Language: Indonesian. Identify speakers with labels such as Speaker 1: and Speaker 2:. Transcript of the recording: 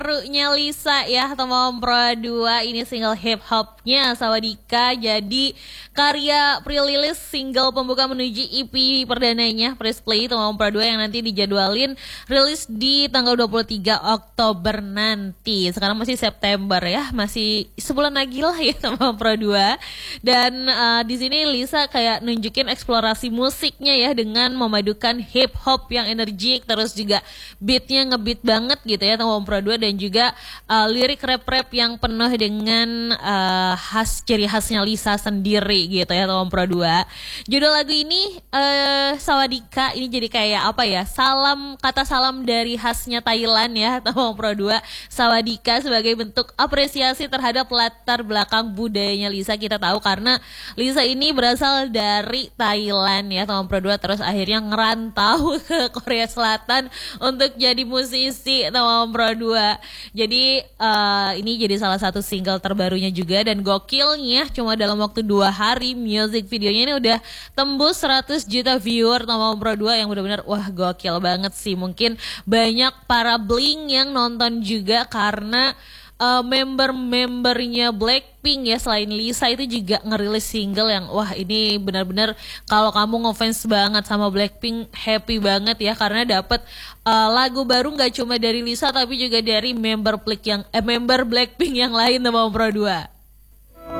Speaker 1: Barunya Lisa ya, Tomom Pro 2 ini single hip hopnya Sawadika. Jadi karya pre-release single pembuka menuju EP perdananya Press Play Tomom Pro 2 yang nanti dijadwalin rilis di tanggal 23 Oktober nanti. Sekarang masih September ya, masih sebulan lagi lah ya Tomom Pro 2. Dan di sini Lisa kayak nunjukin eksplorasi musiknya ya dengan memadukan hip hop yang energik, terus juga beatnya ngebeat banget gitu ya Tomom Pro 2, dan juga lirik rap-rap yang penuh dengan ciri khasnya Lisa sendiri gitu ya Tomom Pro 2. Judul lagu ini Sawadika ini jadi kayak apa ya, kata salam dari khasnya Thailand ya Tomom Pro 2. Sawadika sebagai bentuk apresiasi terhadap latar belakang budayanya Lisa. Kita tahu karena Lisa ini berasal dari Thailand ya Tomom Pro 2, terus akhirnya ngerantau ke Korea Selatan untuk jadi musisi Tomom Pro 2. Jadi ini jadi salah satu single terbarunya juga, dan gokilnya cuma dalam waktu 2 hari music videonya ini udah tembus 100 juta viewer Tomom Pro 2 yang benar-benar wah gokil banget sih. Mungkin banyak para bling yang nonton juga karena member-membernya Blackpink ya selain Lisa itu juga ngerilis single yang wah ini benar-benar kalau kamu ngefans banget sama Blackpink happy banget ya, karena dapet lagu baru nggak cuma dari Lisa tapi juga dari member Blackpink yang lain Tomom Pro 2.